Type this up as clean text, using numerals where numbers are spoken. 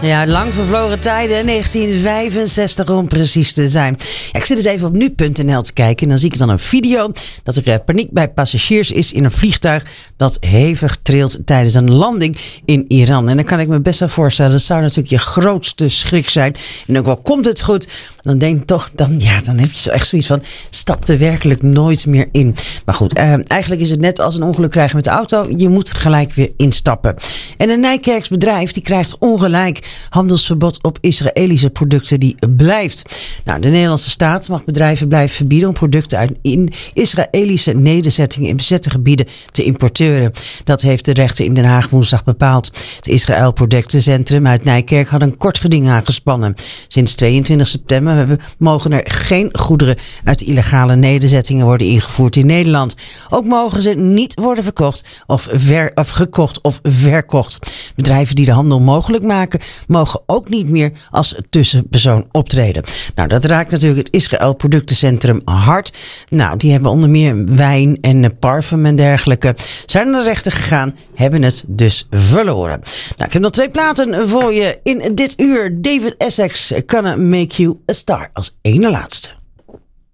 Ja, lang vervlogen tijden, 1965 om precies te zijn. Ja, ik zit eens even op nu.nl te kijken en dan zie ik dan een video dat er paniek bij passagiers is in een vliegtuig dat hevig trilt tijdens een landing in Iran. En dan kan ik me best wel voorstellen, dat zou natuurlijk je grootste schrik zijn. En ook al komt het goed, dan denk ik toch, dan heb je zo echt zoiets van, stap er werkelijk nooit meer in. Maar goed, eigenlijk is het net als een ongeluk krijgen met de auto, je moet gelijk weer instappen. En een Nijkerks bedrijf die krijgt ongelijk. Handelsverbod op Israëlische producten die blijft. Nou, de Nederlandse staat mag bedrijven blijven verbieden om producten uit Israëlische nederzettingen in bezette gebieden te importeren. Dat heeft de rechter in Den Haag woensdag bepaald. Het Israël Productencentrum uit Nijkerk had een kort geding aangespannen. Sinds 22 september mogen er geen goederen uit illegale nederzettingen worden ingevoerd in Nederland. Ook mogen ze niet worden verkocht of gekocht of verkocht. Bedrijven die de handel mogelijk maken, mogen ook niet meer als tussenpersoon optreden. Nou, dat raakt natuurlijk het Israël Productencentrum hard. Nou, die hebben onder meer wijn en parfum en dergelijke. Zijn naar de rechter gegaan, hebben het dus verloren. Nou, ik heb nog 2 platen voor je in dit uur. David Essex, Gonna Make You a Star als ene laatste.